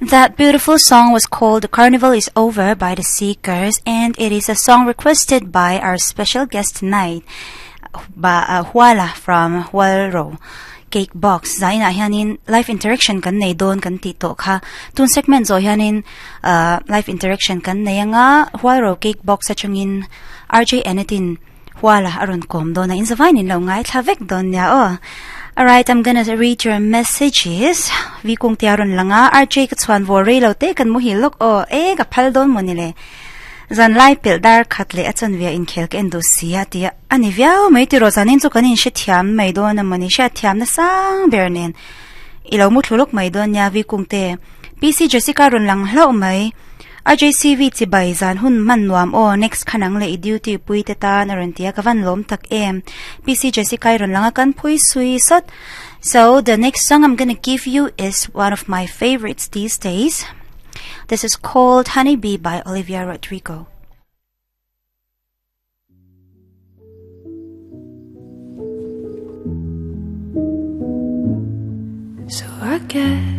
That beautiful song was called "The Carnival Is Over" by The Seekers, and it is a song requested by our special guest tonight, Huala from Hualro Cake Box. Zaina hianin live interaction kan nei don kan tito kha tun segment zo hianin live interaction kan nei nga Hualro Cake Box achungin RJ Anytin Huala aron kom do na in zavainin lo ngai thavek don ya o. Alright, I'm gonna read your messages. Vi kung tiaron lang nga, RJ katswan vore lo te kan mo hilok o, kapal don mo nile. Zan lai pil dar katle at zan via in kelk endo siya tiya. Ani via o may tiro zanin so kanin siya tiyam may doon na mani siya tiyam na sang bernin. Ilaw mo tulok may doon niya vi kung te. PC Jessica ron lang lau may. RJCV tibay zan hun manwam o next kanang le i-duty pui teta na rin tiya kavan lom tak PC Jessica ron lang akan pui sui sot. So the next song I'm gonna give you is one of my favorites these days. This is called Honeybee by Olivia Rodrigo. So I guess